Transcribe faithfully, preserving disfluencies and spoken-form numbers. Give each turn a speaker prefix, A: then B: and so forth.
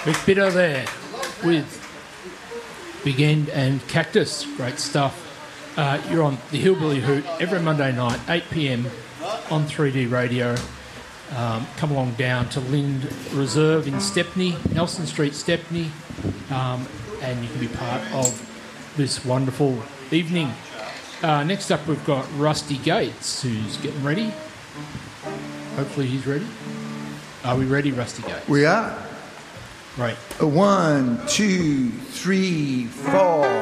A: Rick Bitter there with Big End and Cactus. Great stuff. Uh, you're on the Hillbilly Hoot every Monday night, eight p.m. on three D Radio. Um, come along down to Lind Reserve in Stepney, Nelson Street, Stepney, um, and you can be part of this wonderful evening. Uh, next up, we've got Rusty Gates, who's getting ready. Hopefully he's ready. Are we ready, Rusty Gates?
B: We are.
A: Right.
B: A one, two, three, four.